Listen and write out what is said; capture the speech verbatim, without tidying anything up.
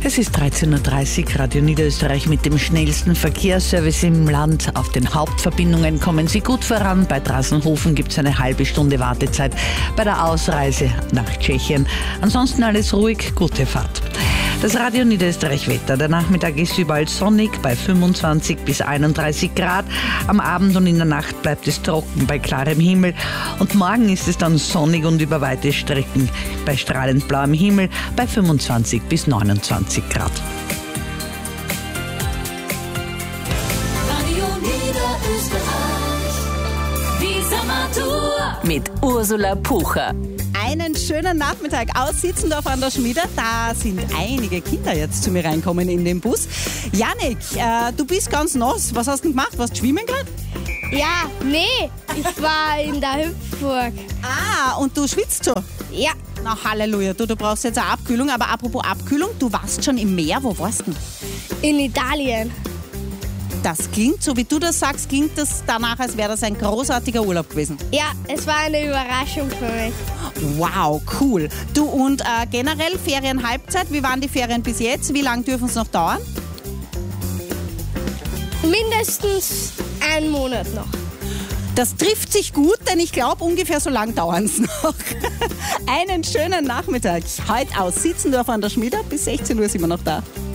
Es ist dreizehn Uhr dreißig, Radio Niederösterreich mit dem schnellsten Verkehrsservice im Land. Auf den Hauptverbindungen kommen Sie gut voran. Bei Drassenhofen gibt es eine halbe Stunde Wartezeit bei der Ausreise nach Tschechien. Ansonsten alles ruhig, gute Fahrt. Das Radio Niederösterreich Wetter. Der Nachmittag ist überall sonnig bei fünfundzwanzig bis einunddreißig Grad. Am Abend und in der Nacht bleibt es trocken bei klarem Himmel. Und morgen ist es dann sonnig und über weite Strecken bei strahlend blauem Himmel bei fünfundzwanzig bis neunundzwanzig Grad. Radio Niederösterreich, die Sommertour mit Ursula Pucher. Einen schönen Nachmittag aus Sitzendorf an der Schmiede. Da sind einige Kinder jetzt zu mir reinkommen in den Bus. Jannik, äh, du bist ganz nass. Was hast du denn gemacht? Warst du schwimmen gerade? Ja, nee, ich war in der Hüpfburg. Ah, und du schwitzt schon? Ja, Na Halleluja, du, du brauchst jetzt eine Abkühlung. Aber apropos Abkühlung, du warst schon im Meer. Wo warst du? in Italien. Das klingt, so wie du das sagst, klingt das danach, als wäre das ein großartiger Urlaub gewesen. Ja, es war eine Überraschung für mich. Wow, cool. Du, und äh, generell Ferienhalbzeit, wie waren die Ferien bis jetzt? Wie lange dürfen es noch dauern? Mindestens einen Monat noch. Das trifft sich gut, denn ich glaube, ungefähr so lang dauern es noch. Einen schönen Nachmittag. Heute aus Sitzendorf an der Schmiede. Bis sechzehn Uhr sind wir noch da.